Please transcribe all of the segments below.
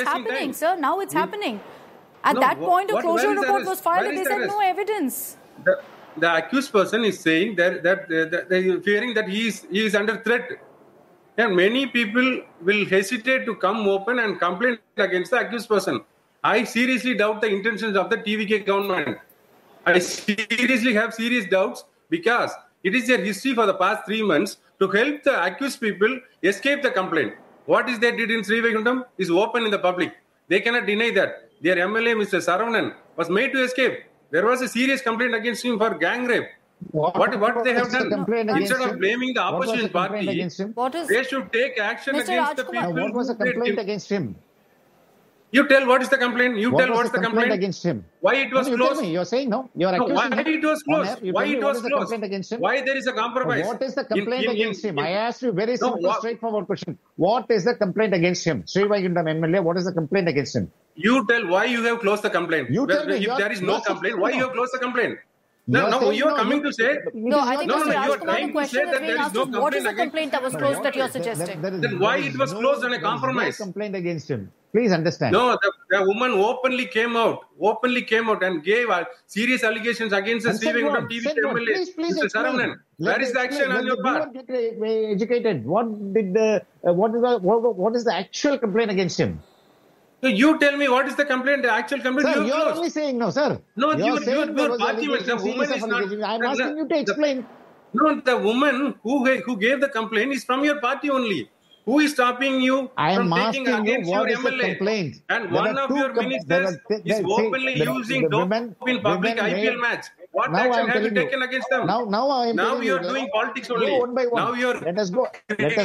it's happening, sir. Now it's happening. At that point, a closure report was filed and they said no evidence. The accused person is saying that they are fearing that he is under threat. And many people will hesitate to come open and complain against the accused person. I seriously doubt the intentions of the TVK government. I seriously have serious doubts because it is their history for the past 3 months to help the accused people escape the complaint. What is they did in Srivaikuntram is open in the public. They cannot deny that. Their MLA, Mr. Saravanan, was made to escape. There was a serious complaint against him for gang rape. What they have done? Instead of blaming the opposition party, they should take action against the people. What was the complaint against him? You tell what is the complaint. What was the complaint against him? Why it was closed? You're saying no. You're accusing why it was closed? Why it was closed? Why there is a compromise? What is the complaint against him? I asked you a very simple, straightforward question. What is the complaint against him? Srivaikuntram MLA, what is the complaint against him? You tell why you have closed the complaint. You tell me. If there is no complaint, why you have closed the complaint? No, you are coming to say... No, I think Mr. Rajkumar, the question that's being asked is what is the complaint that was closed that you're suggesting? Then why it was closed on a compromise? No complaint against him. Please understand. No, the woman openly came out and gave serious allegations against the Srivaikuntram TVK MLA, Mr. Saravanan. Where is the action on your part? Educated. What is the actual complaint against him? So you tell me what is the complaint, the actual complaint. Sir, you're only saying no, sir. No, you're party member. The woman is not. I'm asking you to explain. No, the woman who gave the complaint is from your party only. Who is stopping you from taking against your MLA? Complaint? And one of your ministers is openly using dope in public IPL match. What action have you taken against them? Now you are doing politics only. One by one. Now you are. Let us go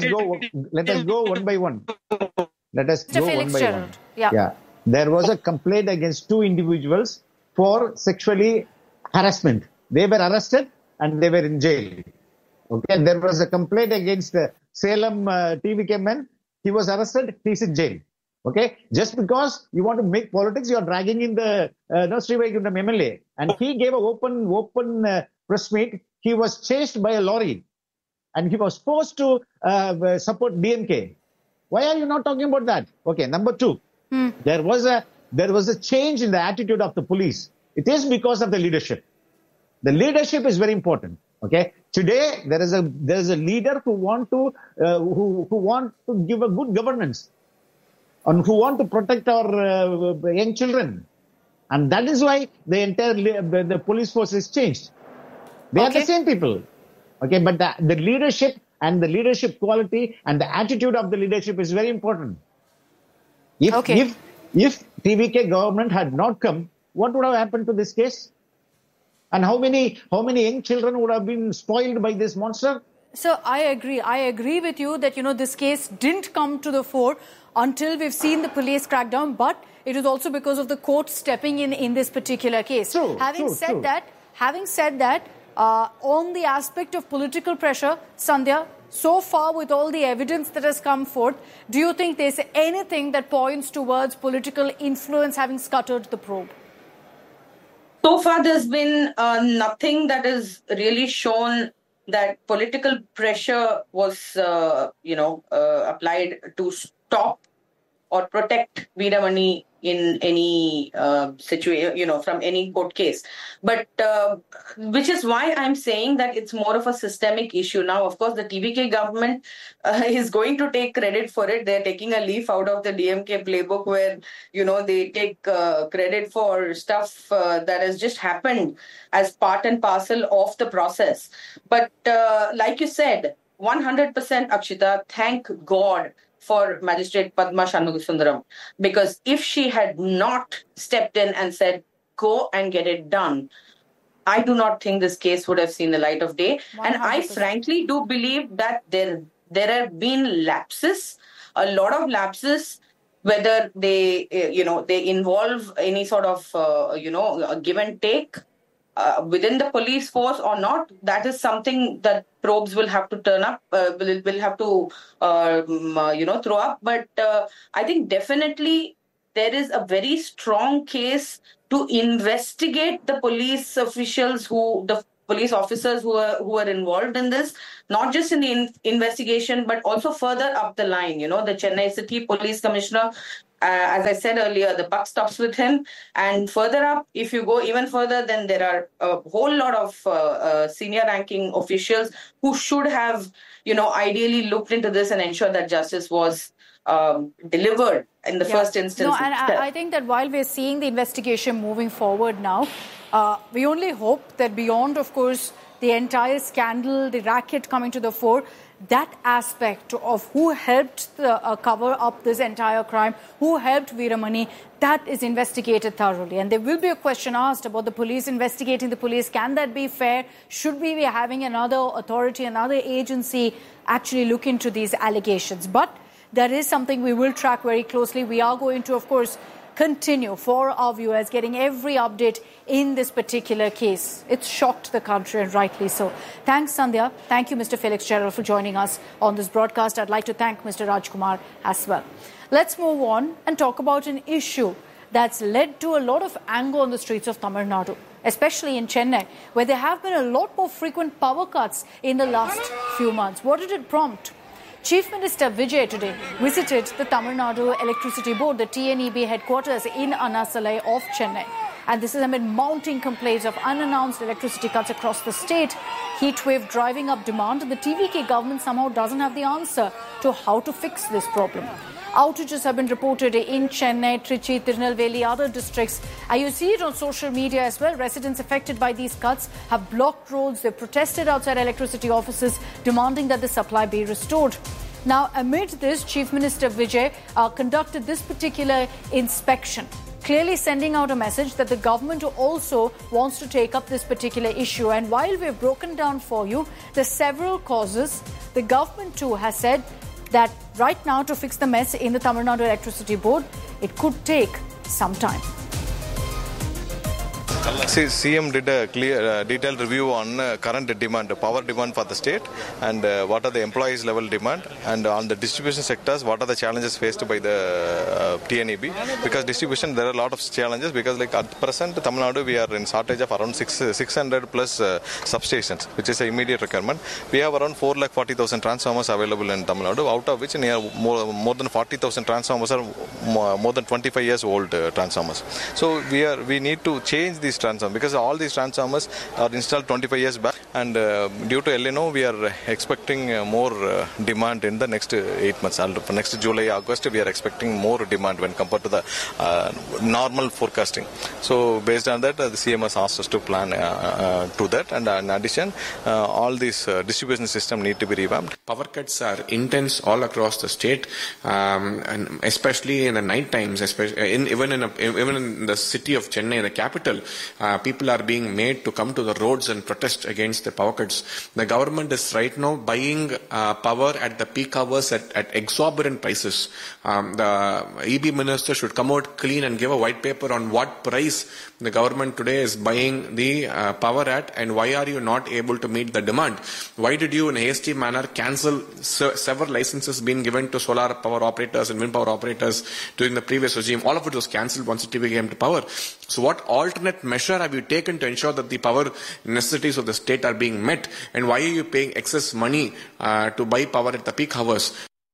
one by one. Let us go one by one. Yeah. There was a complaint against 2 individuals for sexually harassment. They were arrested and they were in jail. Okay. There was a complaint against Salem TVK man. He was arrested. He's in jail. Okay. Just because you want to make politics, you are dragging in the Srivaikuntram MLA. And he gave an open press meet. He was chased by a lorry and he was forced to support DMK. Why are you not talking about that? Okay, number 2, there was a change in the attitude of the police. It is because of the leadership. The leadership is very important. Okay, today there is a leader who want to give a good governance and who want to protect our young children, and that is why the entire the police force is changed. They are the same people. Okay, but the leadership and the leadership quality and the attitude of the leadership is very important. If TVK government had not come, what would have happened to this case? And how many young children would have been spoiled by this monster? So I agree with you that, this case didn't come to the fore until we've seen the police crackdown, but it is also because of the court stepping in this particular case. Having said that, on the aspect of political pressure, Sandhya, so far with all the evidence that has come forth, do you think there's anything that points towards political influence having scuttered the probe? So far, there's been nothing that has really shown that political pressure was, applied to stop or protect Veeramani in any situation, from any court case. But which is why I'm saying that it's more of a systemic issue. Now, of course, the TVK government is going to take credit for it. They're taking a leaf out of the DMK playbook where, they take credit for stuff that has just happened as part and parcel of the process. But like you said, 100% Akshita, thank God for Magistrate Padma Shanmugasundaram, because if she had not stepped in and said, go and get it done, I do not think this case would have seen the light of day. 100%. And I frankly do believe that there have been lapses, a lot of lapses, whether they involve any sort of, a give and take within the police force or not. That is something that probes will have to turn up, will have to, throw up. But I think definitely there is a very strong case to investigate the police officials police officers who were involved in this, not just in the investigation, but also further up the line. You know, the Chennai City Police Commissioner, as I said earlier, the buck stops with him. And further up, if you go even further, then there are a whole lot of senior ranking officials who should have, you know, ideally looked into this and ensured that justice was delivered in the first instance. No, and I think that while we're seeing the investigation moving forward now, we only hope that beyond, of course, the entire scandal, the racket coming to the fore, that aspect of who helped cover up this entire crime, who helped Veeramani, that is investigated thoroughly. And there will be a question asked about the police investigating the police. Can that be fair? Should we be having another authority, another agency actually look into these allegations? But that is something we will track very closely. We are going to, of course, continue for our viewers getting every update in this particular case. It's shocked the country, and rightly so. Thanks, Sandhya. Thank you, Mr. Felix Gerald, for joining us on this broadcast. I'd like to thank Mr. Rajkumar as well. Let's move on and talk about an issue that's led to a lot of anger on the streets of Tamil Nadu, especially in Chennai, where there have been a lot more frequent power cuts in the last few months. What did it prompt? Chief Minister Vijay today visited the Tamil Nadu Electricity Board, the TNEB headquarters in Anna Salai of Chennai. And this is amid mounting complaints of unannounced electricity cuts across the state, heat wave driving up demand, and the TVK government somehow doesn't have the answer to how to fix this problem. Outages have been reported in Chennai, Trichy, Tirunelveli, other districts. And you see it on social media as well. Residents affected by these cuts have blocked roads. They've protested outside electricity offices, demanding that the supply be restored. Now, amid this, Chief Minister Vijay conducted this particular inspection, clearly sending out a message that the government also wants to take up this particular issue. And while we've broken down for you the several causes, the government too has said that right now, to fix the mess in the Tamil Nadu Electricity Board, it could take some time. CM did a clear, detailed review on current demand, power demand for the state, and what are the employees level demand, and on the distribution sectors, what are the challenges faced by the TNEB. Because distribution, there are a lot of challenges, because like at present, Tamil Nadu, we are in shortage of around 600 plus substations, which is an immediate requirement. We have around 440,000 transformers available in Tamil Nadu, out of which more than 40,000 transformers are more than 25 years old transformers. So we need to change these transformers, because all these transformers are installed 25 years back, and due to El Nino, we are expecting more demand in the next 8 months. For next July, August, we are expecting more demand when compared to the normal forecasting. So based on that, the CM has asked us to plan to that, and in addition, all these distribution system need to be revamped. Power cuts are intense all across the state, and especially in the night times, even in the city of Chennai, the capital. People are being made to come to the roads and protest against the power cuts. The government is right now buying power at the peak hours at exorbitant prices. The EB minister should come out clean and give a white paper on what price the government today is buying the power at, and why are you not able to meet the demand? Why did you in a hasty manner cancel several licenses being given to solar power operators and wind power operators during the previous regime? All of it was cancelled once the TV came to power. So what alternate measure have you taken to ensure that the power necessities of the state are being met, and why are you paying excess money to buy power at the peak hours?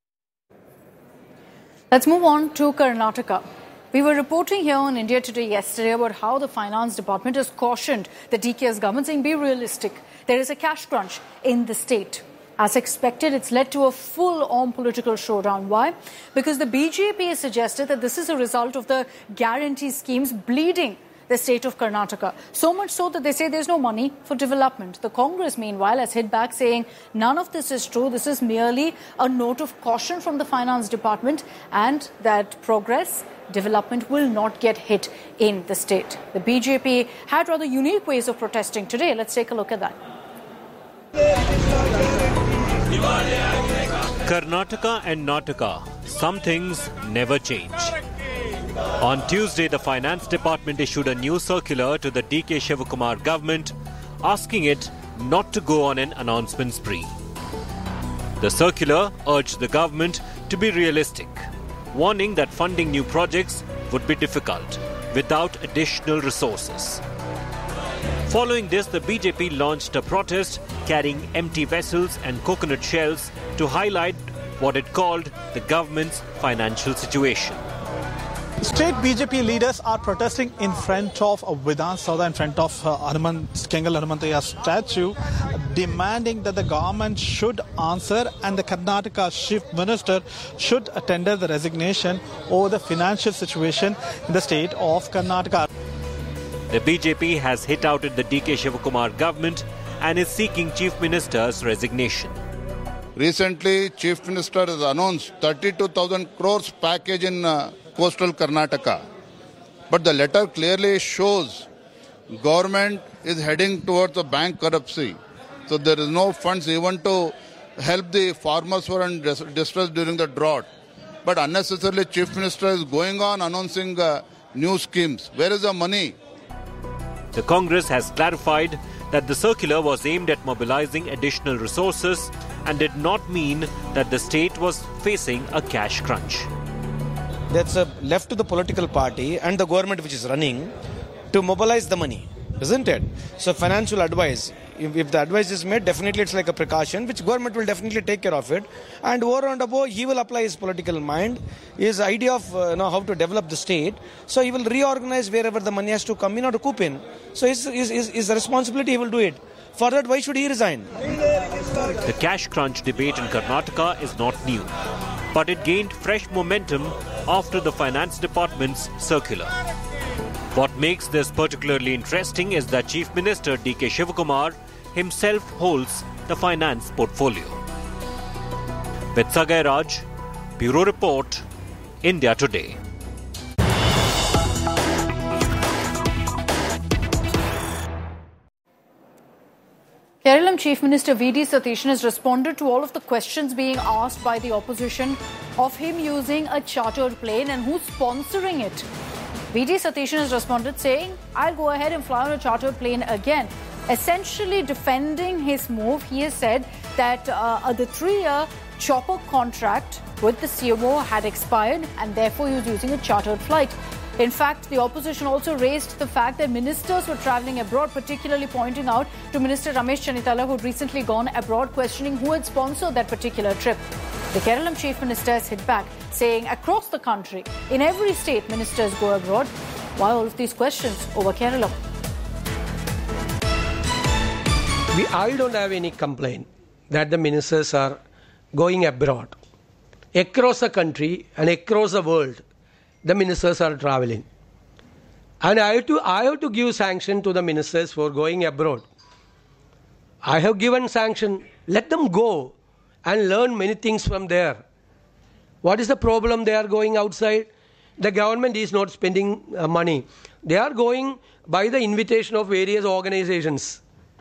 Let's move on to Karnataka. We were reporting here on India Today yesterday about how the finance department has cautioned the DK's government, saying be realistic. There is a cash crunch in the state. As expected, it's led to a full-on political showdown. Why? Because the BJP has suggested that this is a result of the guarantee schemes bleeding the state of Karnataka. So much so that they say there's no money for development. The Congress, meanwhile, has hit back saying none of this is true. This is merely a note of caution from the finance department, and that development will not get hit in the state. The BJP had rather unique ways of protesting today. Let's take a look at that. Karnataka and Nataka, some things never change. On Tuesday, the Finance Department issued a new circular to the DK Shivakumar government, asking it not to go on an announcement spree. The circular urged the government to be realistic, warning that funding new projects would be difficult without additional resources. Following this, the BJP launched a protest carrying empty vessels and coconut shells to highlight what it called the government's financial situation. State BJP leaders are protesting in front of Vidhan Soudha, in front of Kengal Hanumanthaya statue, demanding that the government should answer and the Karnataka Chief Minister should tender the resignation over the financial situation in the state of Karnataka. The BJP has hit out at the DK Shivakumar government and is seeking Chief Minister's resignation. Recently, Chief Minister has announced 32,000 crores package in coastal Karnataka. But the letter clearly shows government is heading towards the bank corruption. So there is no funds even to help the farmers who are in distress during the drought. But unnecessarily, Chief Minister is going on announcing new schemes. Where is the money? The Congress has clarified that the circular was aimed at mobilizing additional resources and did not mean that the state was facing a cash crunch. That's left to the political party and the government which is running to mobilize the money, isn't it? So financial advice, if the advice is made, definitely it's like a precaution, which government will definitely take care of it. And over and above, he will apply his political mind, his idea of how to develop the state. So he will reorganize wherever the money has to come in or to coup in. So his responsibility, he will do it. For that, why should he resign? The cash crunch debate in Karnataka is not new, but it gained fresh momentum after the Finance Department's circular. What makes this particularly interesting is that Chief Minister DK Shivakumar himself holds the finance portfolio. With Sagai Raj, Bureau Report, India Today. Kerala Chief Minister V.D. Satheeshan has responded to all of the questions being asked by the opposition of him using a chartered plane and who's sponsoring it. V.D. Satheeshan has responded saying, I'll go ahead and fly on a chartered plane again. Essentially defending his move, he has said that the 3-year chopper contract with the CMO had expired and therefore he was using a chartered flight. In fact, the opposition also raised the fact that ministers were travelling abroad, particularly pointing out to Minister Ramesh Chennithala, who had recently gone abroad, questioning who had sponsored that particular trip. The Kerala Chief Minister has hit back, saying across the country, in every state, ministers go abroad. Why all of these questions over Kerala? I don't have any complaint that the ministers are going abroad. Across the country and across the world, the ministers are travelling. And I have to give sanction to the ministers for going abroad. I have given sanction. Let them go and learn many things from there. What is the problem? They are going outside. The government is not spending money. They are going by the invitation of various organizations.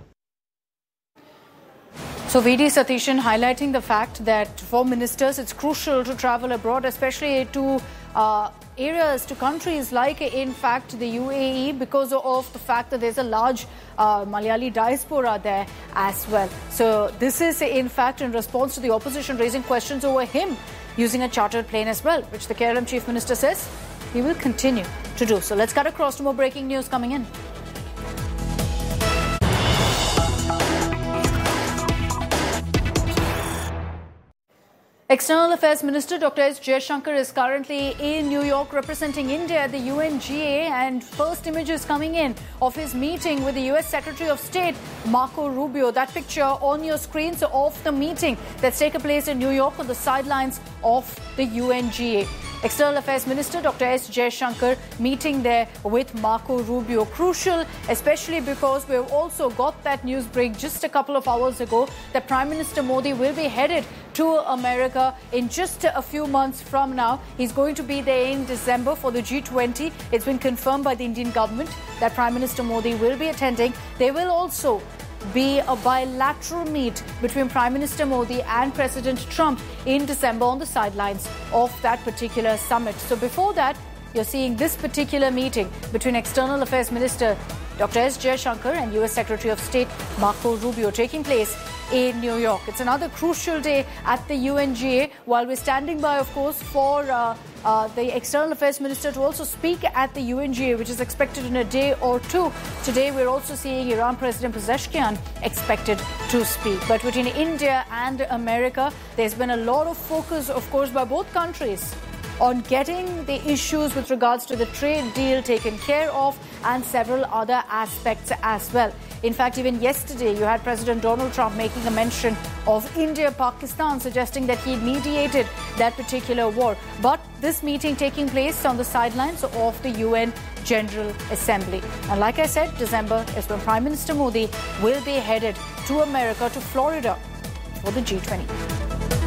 So V.D. Satheeshan highlighting the fact that for ministers it's crucial to travel abroad, especially to areas, to countries like, in fact, the UAE, because of the fact that there's a large Malayali diaspora there as well. So this is, in fact, in response to the opposition raising questions over him using a chartered plane as well, which the Kerala Chief Minister says he will continue to do. So let's cut across to more breaking news coming in. External Affairs Minister Dr. S. Jaishankar is currently in New York representing India at the UNGA, and first images coming in of his meeting with the US Secretary of State Marco Rubio. That picture on your screens of the meeting that's taken place in New York on the sidelines of the UNGA. External Affairs Minister Dr. S. Jaishankar meeting there with Marco Rubio. Crucial, especially because we've also got that news break just a couple of hours ago that Prime Minister Modi will be headed to America in just a few months from now. He's going to be there in December for the G20. It's been confirmed by the Indian government that Prime Minister Modi will be attending. There will also be a bilateral meet between Prime Minister Modi and President Trump in December on the sidelines of that particular summit. So before that, you're seeing this particular meeting between External Affairs Minister Dr. S. Jaishankar and US Secretary of State Marco Rubio taking place in New York. It's another crucial day at the UNGA, while we're standing by, of course, for the External Affairs Minister to also speak at the UNGA, which is expected in a day or two. Today, we're also seeing Iran President Pezeshkian expected to speak. But between India and America, there's been a lot of focus, of course, by both countries on getting the issues with regards to the trade deal taken care of and several other aspects as well. In fact, even yesterday, you had President Donald Trump making a mention of India-Pakistan, suggesting that he mediated that particular war. But this meeting taking place on the sidelines of the UN General Assembly. And like I said, December is when Prime Minister Modi will be headed to America, to Florida, for the G20.